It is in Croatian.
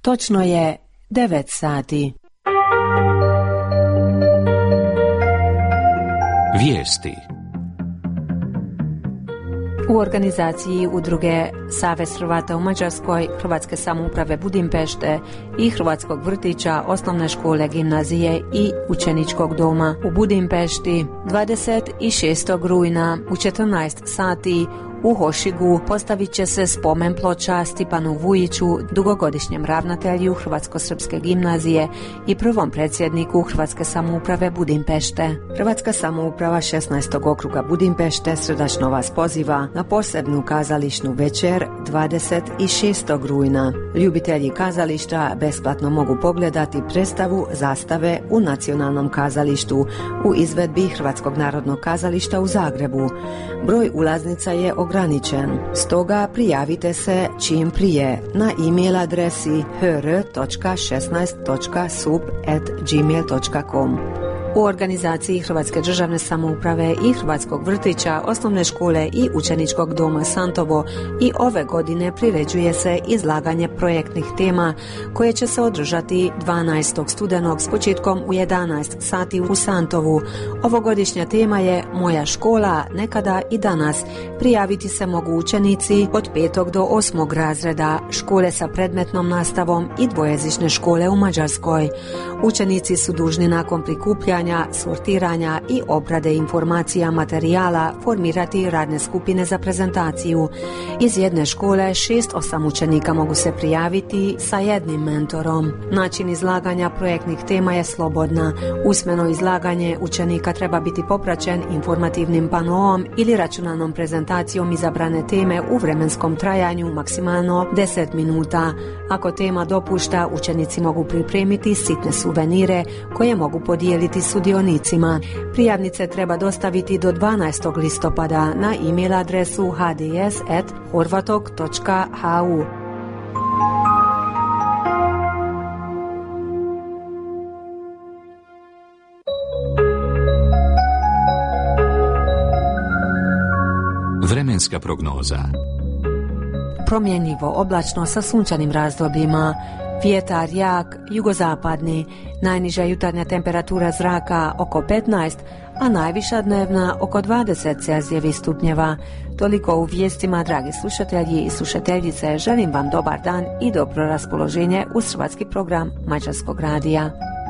Točno je 9 sati. Vijesti. U organizaciji udruge Savez Hrvata u Mađarskoj, Hrvatske samouprave Budimpešte i Hrvatskog vrtića, osnovne škole, gimnazije i učeničkog doma u Budimpešti 26. rujna u 14 sati u Hošigu postavit će se spomen ploča Stipanu Vujiću, dugogodišnjem ravnatelju Hrvatsko-srpske gimnazije i prvom predsjedniku Hrvatske samouprave Budimpešte. Hrvatska samouprava 16. okruga Budimpešte srdačno vas poziva na posebnu kazališnu večer 26. rujna. Ljubitelji kazališta besplatno mogu pogledati predstavu Zastave u Nacionalnom kazalištu u izvedbi Hrvatskog narodnog kazališta u Zagrebu. Broj ulaznica je ograničen, stoga prijavite se čim prije na e-mail adresi hr.16.sup@gmail.com. U organizaciji Hrvatske državne samouprave i Hrvatskog vrtića, osnovne škole i učeničkog doma Santovo i ove godine priređuje se izlaganje projektnih tema koje će se održati 12. studenog s početkom u 11 sati u Santovu. Ovogodišnja tema je Moja škola, nekada i danas. Prijaviti se mogu učenici od 5. do 8. razreda, škole sa predmetnom nastavom i dvojezične škole u Mađarskoj. Učenici su dužni nakon prikupljanja, sortiranja i obrade informacija materijala formirati radne skupine za prezentaciju. Iz jedne škole 6-8 učenika mogu se prijaviti sa jednim mentorom. Način izlaganja projektnih tema je slobodna. Usmeno izlaganje učenika treba biti popraćen informativnim panoom ili računalnom prezentacijom izabrane teme u vremenskom trajanju maksimalno 10 minuta. Ako tema dopušta, učenici mogu pripremiti sitne suvenire koje mogu podijeliti sudionicima. Prijavnice treba dostaviti do 12. listopada na e-mail adresu hds@horvatok.hu. Vremenska prognoza. Promjenjivo oblačno sa sunčanim razdobljima. Vjetar jak, jugozapadni, najniža jutarnja temperatura zraka oko 15, a najviša dnevna oko 20 celzijevih stupnjeva. Toliko u vijestima, dragi slušatelji i slušateljice, želim vam dobar dan i dobro raspoloženje uz hrvatski program Mađarskog radija.